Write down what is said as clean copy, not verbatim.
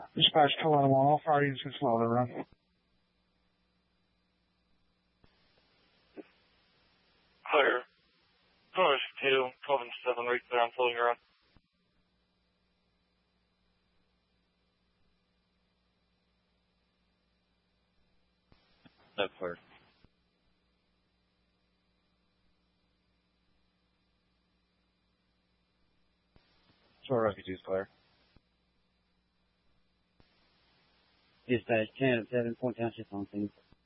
Dispatch to 101, all fire units get slow, run. Clear. Push 2, 12 and 7, right there on floating around. No, clear. Short rescue 2 is clear. Dispatch 10 at 7, Point Township on scene.